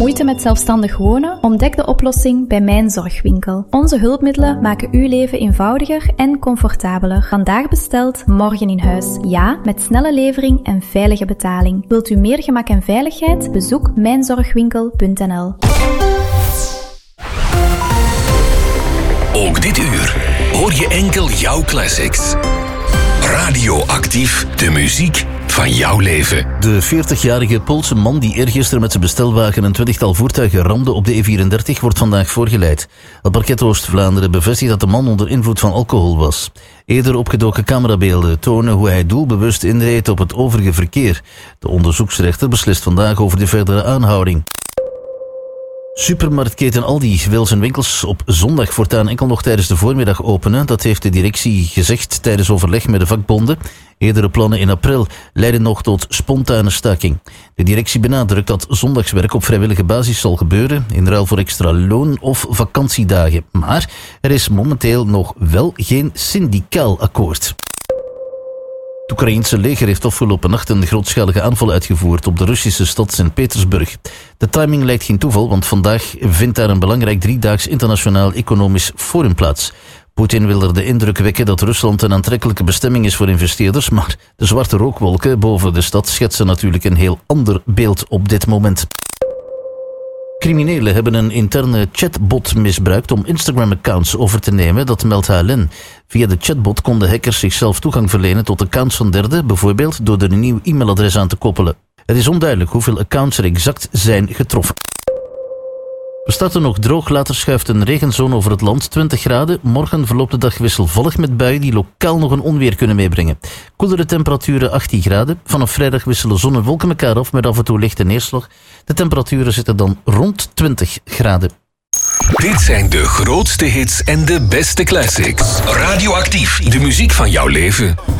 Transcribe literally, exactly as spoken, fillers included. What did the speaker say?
Moeite met zelfstandig wonen? Ontdek de oplossing bij Mijn Zorgwinkel. Onze hulpmiddelen maken uw leven eenvoudiger en comfortabeler. Vandaag besteld, morgen in huis. Ja, met snelle levering en veilige betaling. Wilt u meer gemak en veiligheid? Bezoek mijn zorgwinkel punt n l. Ook dit uur hoor je enkel jouw classics. Radioactief, de muziek van jouw leven. De veertigjarige Poolse man die eergisteren met zijn bestelwagen een twintigtal voertuigen ramde op de E vierendertig wordt vandaag voorgeleid. Het parket Oost-Vlaanderen bevestigt dat de man onder invloed van alcohol was. Eerder opgedoken camerabeelden tonen hoe hij doelbewust inreed op het overige verkeer. De onderzoeksrechter beslist vandaag over de verdere aanhouding. Supermarktketen Aldi wil zijn winkels op zondag voortaan enkel nog tijdens de voormiddag openen. Dat heeft de directie gezegd tijdens overleg met de vakbonden. Eerdere plannen in april leiden nog tot spontane staking. De directie benadrukt dat zondagswerk op vrijwillige basis zal gebeuren, in ruil voor extra loon of vakantiedagen. Maar er is momenteel nog wel geen syndicaal akkoord. Het Oekraïense leger heeft afgelopen nacht een grootschalige aanval uitgevoerd op de Russische stad Sint-Petersburg. De timing lijkt geen toeval, want vandaag vindt daar een belangrijk driedaags internationaal economisch forum plaats. Poetin wil er de indruk wekken dat Rusland een aantrekkelijke bestemming is voor investeerders, maar de zwarte rookwolken boven de stad schetsen natuurlijk een heel ander beeld op dit moment. Criminelen hebben een interne chatbot misbruikt om Instagram-accounts over te nemen, dat meldt H L N. Via de chatbot konden hackers zichzelf toegang verlenen tot accounts van derden, bijvoorbeeld door er een nieuw e-mailadres aan te koppelen. Het is onduidelijk hoeveel accounts er exact zijn getroffen. We starten nog droog, later schuift een regenzone over het land, twintig graden. Morgen verloopt de dag wisselvallig met buien die lokaal nog een onweer kunnen meebrengen. Koelere temperaturen achttien graden. Vanaf vrijdag wisselen zon en wolken elkaar af met af en toe lichte neerslag. De temperaturen zitten dan rond twintig graden. Dit zijn de grootste hits en de beste classics. Radioactief, de muziek van jouw leven.